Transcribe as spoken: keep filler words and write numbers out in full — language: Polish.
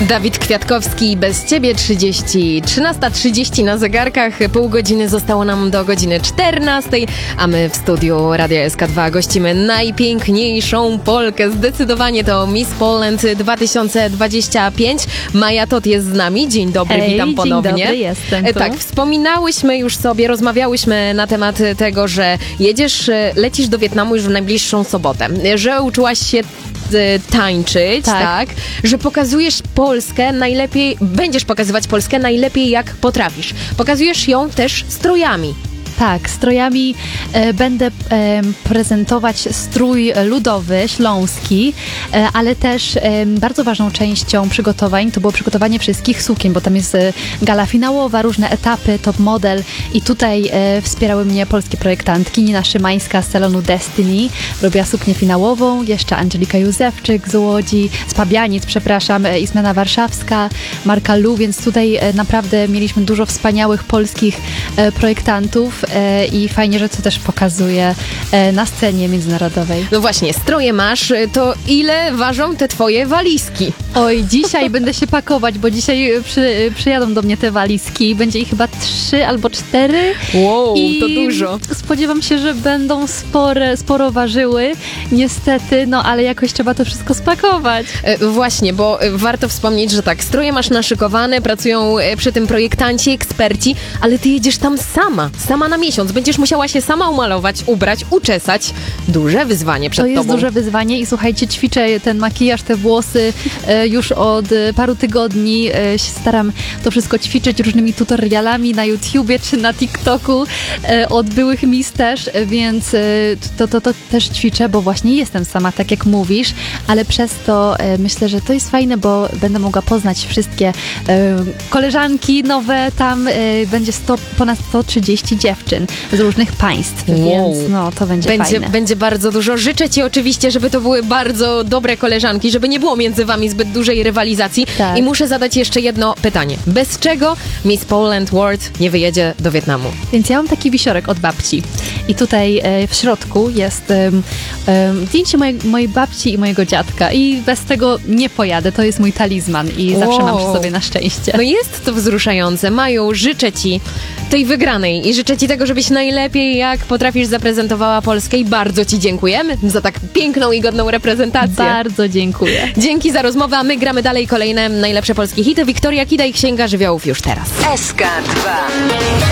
Dawid Kwiatkowski, Bez Ciebie trzydzieści, trzynasta trzydzieści na zegarkach, pół godziny zostało nam do godziny czternastej, a my w studiu Radia S K dwa gościmy najpiękniejszą Polkę, zdecydowanie to Miss Poland dwa tysiące dwudziesty piąty. Maja Tot jest z nami, dzień dobry, Hej, witam ponownie. Dzień dobry, jestem tu. Tak, wspominałyśmy już sobie, rozmawiałyśmy na temat tego, że jedziesz, lecisz do Wietnamu już w najbliższą sobotę, że uczyłaś się tańczyć, tak. tak, że pokazujesz Polskę najlepiej, będziesz pokazywać Polskę najlepiej jak potrafisz. Pokazujesz ją też strojami. Tak, strojami e, będę e, prezentować strój ludowy, śląski, e, ale też e, bardzo ważną częścią przygotowań to było przygotowanie wszystkich sukien, bo tam jest e, gala finałowa, różne etapy, top model i tutaj e, wspierały mnie polskie projektantki. Nina Szymańska z salonu Destiny robiła suknię finałową, jeszcze Angelika Józefczyk z Łodzi, z Pabianic, przepraszam, e, Ismena Warszawska, Marka Lu, więc tutaj e, naprawdę mieliśmy dużo wspaniałych polskich e, projektantów. I fajnie, że to też pokazuje na scenie międzynarodowej. No właśnie, stroje masz, to ile ważą te twoje walizki? Oj, dzisiaj będę się pakować, bo dzisiaj przy, przyjadą do mnie te walizki. Będzie ich chyba trzy albo cztery. Wow, I to dużo. Spodziewam się, że będą spore, sporo ważyły, niestety, no ale jakoś trzeba to wszystko spakować. E, właśnie, bo warto wspomnieć, że tak, stroje masz naszykowane, pracują przy tym projektanci, eksperci, ale ty jedziesz tam sama, sama na miesiąc. Będziesz musiała się sama umalować, ubrać, uczesać. Duże wyzwanie przed tobą. To jest duże wyzwanie i słuchajcie, ćwiczę ten makijaż, te włosy e, już od e, paru tygodni. E, się staram to wszystko ćwiczyć różnymi tutorialami na YouTubie czy na TikToku e, od byłych mis też, więc e, to, to, to też ćwiczę, bo właśnie jestem sama, tak jak mówisz, ale przez to e, myślę, że to jest fajne, bo będę mogła poznać wszystkie e, koleżanki nowe. Tam e, będzie sto, ponad sto trzydzieści dziewczyn z różnych państw, wow. Więc no, to będzie, będzie fajne. Będzie bardzo dużo. Życzę ci oczywiście, żeby to były bardzo dobre koleżanki, żeby nie było między wami zbyt dużej rywalizacji. Tak. I muszę zadać jeszcze jedno pytanie. Bez czego Miss Poland World nie wyjedzie do Wietnamu? Więc ja mam taki wisiorek od babci. I tutaj e, w środku jest e, e, zdjęcie mojej, mojej babci i mojego dziadka. I bez tego nie pojadę. To jest mój talizman i wow. zawsze mam przy sobie na szczęście. No jest to wzruszające. Maju, życzę ci tej wygranej i życzę ci tego, żebyś najlepiej jak potrafisz zaprezentowała Polskę i bardzo ci dziękujemy za tak piękną i godną reprezentację. Bardzo dziękuję. Dzięki za rozmowę, a my gramy dalej kolejne najlepsze polskie hity. Wiktoria Kida i Księga Żywiołów już teraz. S K dwa.